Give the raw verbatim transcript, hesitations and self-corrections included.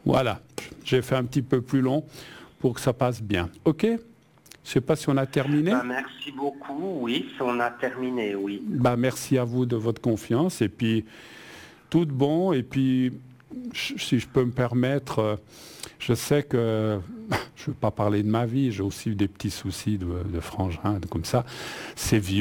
Voilà, j'ai fait un petit peu plus long pour que ça passe bien. OK ? Je ne sais pas si on a terminé. Bah, merci beaucoup, oui, on a terminé, oui. Bah, merci à vous de votre confiance et puis tout de bon. Et puis, si je peux me permettre, je sais que, je ne veux pas parler de ma vie, j'ai aussi eu des petits soucis de, de frangin, comme ça. C'est vieux.